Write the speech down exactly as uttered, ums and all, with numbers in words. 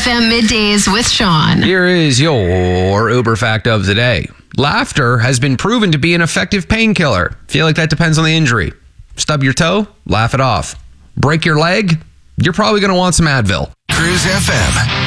F M Middays with Sean. Here is your Uber fact of the day. Laughter has been proven to be an effective painkiller. Feel like that depends on the injury. Stub your toe? Laugh it off. Break your leg? You're probably going to want some Advil. Cruise F M.